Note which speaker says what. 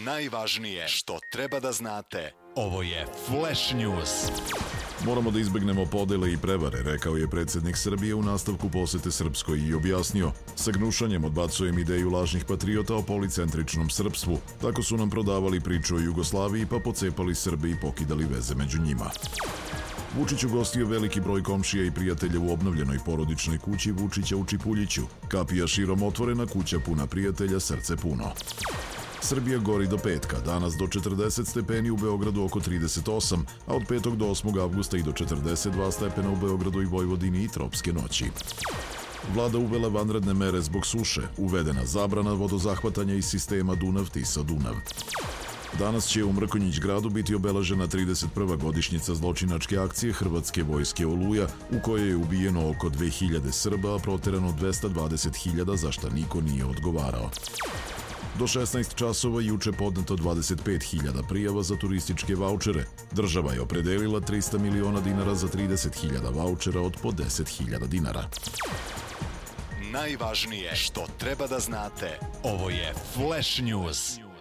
Speaker 1: Najvažnije što treba da znate. Ovo je Flash News.
Speaker 2: Moramo da izbegnemo podele i prevare, rekao je predsjednik Srbije u nastavku posete Srpskoj i objasnio: sa gnušanjem odbacujem ideju lažnih patriota o policentričnom srpstvu. Tako su nam prodavali priču o Jugoslaviji pa pocepali Srbi i pokidali veze među njima. Vučić ugostio veliki broj komšija i prijatelja u obnovljenoj porodičnoj kući Vučića u Čipuljiću. Kapija širom otvorena, kuća puna prijatelja, srce puno. Srbija gori do petka, danas do 40 stepeni, u Beogradu oko 38, a od 5. do 8. avgusta i do 42 stepena u Beogradu i Vojvodini i tropske noći. Vlada uvela vanredne mere zbog suše, uvedena zabrana vodozahvatanja iz sistema Dunav-Tisa-Dunav. Danas će u Mrkonjić gradu biti obeležena 31. godišnjica zločinačke akcije Hrvatske vojske Oluja, u kojoj je ubijeno oko 2000 Srba, a proterano 220.000, za šta niko nije odgovarao. Do 16 časova juče podneto 25.000 prijava za turističke vaučere. Država je opredelila 300 miliona dinara za 30.000 vaučera od po 10.000 dinara.
Speaker 1: Najvažnije što treba da znate. Ovo je Flash News.